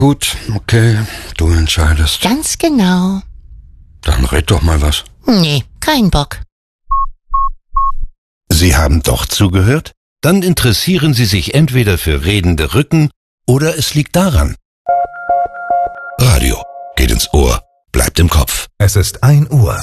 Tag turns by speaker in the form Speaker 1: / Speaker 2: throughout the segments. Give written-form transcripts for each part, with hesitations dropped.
Speaker 1: Gut, okay, du entscheidest.
Speaker 2: Ganz genau.
Speaker 1: Dann red doch mal was.
Speaker 2: Nee, kein Bock.
Speaker 3: Sie haben doch zugehört? Dann interessieren Sie sich entweder für redende Rücken oder es liegt daran. Radio geht ins Ohr, bleibt im Kopf.
Speaker 4: Es ist 1 Uhr.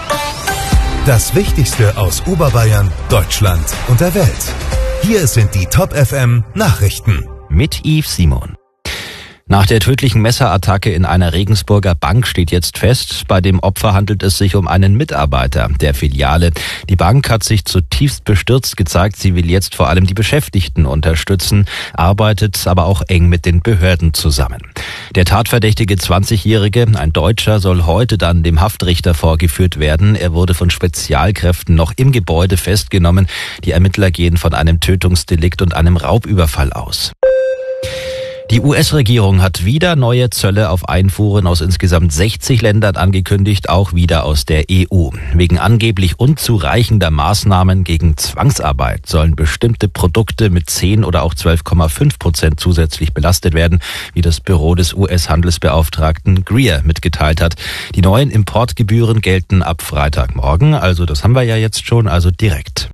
Speaker 4: Das Wichtigste aus Oberbayern, Deutschland und der Welt. Hier sind die Top FM Nachrichten.
Speaker 5: Mit Yves Simon. Nach der tödlichen Messerattacke in einer Regensburger Bank steht jetzt fest, bei dem Opfer handelt es sich um einen Mitarbeiter der Filiale. Die Bank hat sich zutiefst bestürzt gezeigt, sie will jetzt vor allem die Beschäftigten unterstützen, arbeitet aber auch eng mit den Behörden zusammen. Der tatverdächtige 20-Jährige, ein Deutscher, soll heute dann dem Haftrichter vorgeführt werden. Er wurde von Spezialkräften noch im Gebäude festgenommen. Die Ermittler gehen von einem Tötungsdelikt und einem Raubüberfall aus. Die US-Regierung hat wieder neue Zölle auf Einfuhren aus insgesamt 60 Ländern angekündigt, auch wieder aus der EU. Wegen angeblich unzureichender Maßnahmen gegen Zwangsarbeit sollen bestimmte Produkte mit 10 oder auch 12,5% zusätzlich belastet werden, wie das Büro des US-Handelsbeauftragten Greer mitgeteilt hat. Die neuen Importgebühren gelten ab Freitagmorgen, also das haben wir ja jetzt schon, also direkt.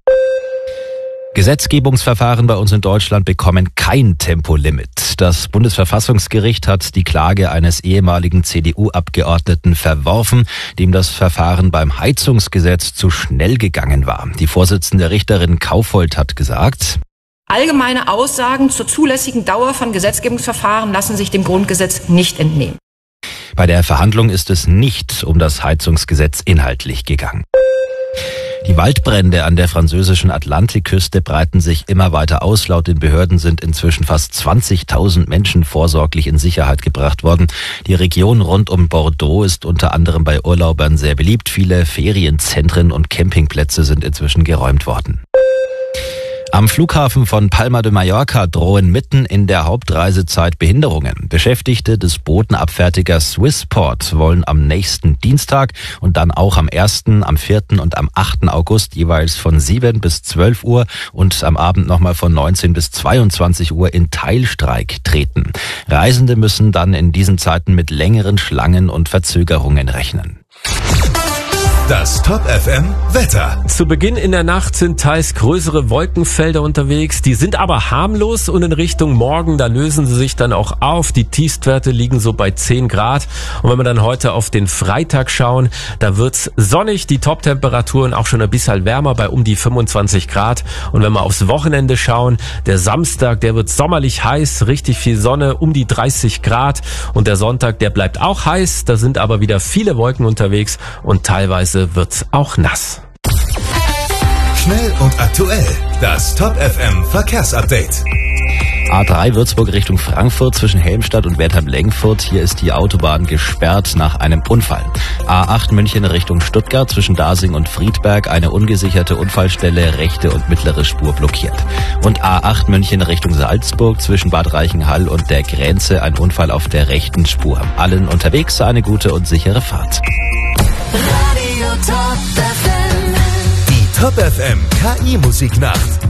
Speaker 5: Gesetzgebungsverfahren bei uns in Deutschland bekommen kein Tempolimit. Das Bundesverfassungsgericht hat die Klage eines ehemaligen CDU-Abgeordneten verworfen, dem das Verfahren beim Heizungsgesetz zu schnell gegangen war. Die Vorsitzende Richterin Kaufold hat gesagt:
Speaker 6: Allgemeine Aussagen zur zulässigen Dauer von Gesetzgebungsverfahren lassen sich dem Grundgesetz nicht entnehmen.
Speaker 5: Bei der Verhandlung ist es nicht um das Heizungsgesetz inhaltlich gegangen. Die Waldbrände an der französischen Atlantikküste breiten sich immer weiter aus. Laut den Behörden sind inzwischen fast 20.000 Menschen vorsorglich in Sicherheit gebracht worden. Die Region rund um Bordeaux ist unter anderem bei Urlaubern sehr beliebt. Viele Ferienzentren und Campingplätze sind inzwischen geräumt worden. Am Flughafen von Palma de Mallorca drohen mitten in der Hauptreisezeit Behinderungen. Beschäftigte des Bodenabfertigers Swissport wollen am nächsten Dienstag und dann auch am 1., am 4. und am 8. August jeweils von 7 bis 12 Uhr und am Abend nochmal von 19 bis 22 Uhr in Teilstreik treten. Reisende müssen dann in diesen Zeiten mit längeren Schlangen und Verzögerungen rechnen.
Speaker 4: Das Top FM Wetter.
Speaker 7: Zu Beginn in der Nacht sind teils größere Wolkenfelder unterwegs, die sind aber harmlos und in Richtung Morgen, da lösen sie sich dann auch auf. Die Tiefstwerte liegen so bei 10 Grad und wenn wir dann heute auf den Freitag schauen, da wird's sonnig, die Toptemperaturen auch schon ein bisschen wärmer bei um die 25 Grad und wenn wir aufs Wochenende schauen, der Samstag, der wird sommerlich heiß, richtig viel Sonne, um die 30 Grad und der Sonntag, der bleibt auch heiß, da sind aber wieder viele Wolken unterwegs und teilweise wird's auch nass.
Speaker 4: Schnell und aktuell. Das Top FM Verkehrsupdate.
Speaker 5: A3 Würzburg Richtung Frankfurt zwischen Helmstadt und Wertheim-Lengfurt. Hier ist die Autobahn gesperrt nach einem Unfall. A8 München Richtung Stuttgart zwischen Dasing und Friedberg. Eine ungesicherte Unfallstelle, rechte und mittlere Spur blockiert. Und A8 München Richtung Salzburg zwischen Bad Reichenhall und der Grenze. Ein Unfall auf der rechten Spur. Allen unterwegs eine gute und sichere Fahrt.
Speaker 4: Die Top FM KI Musiknacht.